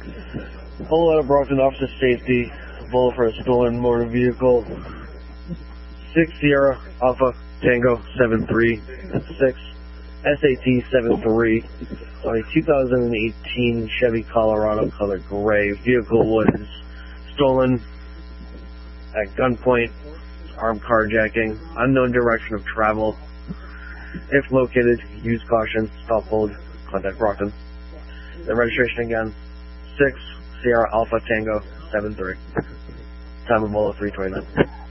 Polo out of Brockton, Officer Safety, Polo for a stolen motor vehicle. 6 Sierra Alpha Tango 73, 6 SAT 73, on a 2018 Chevy Colorado color gray. Vehicle was stolen at gunpoint, armed carjacking, unknown direction of travel. If located, use caution, stop, hold, contact Brockton. The registration again, 6 Sierra Alpha Tango 73. Time of Bolo 329.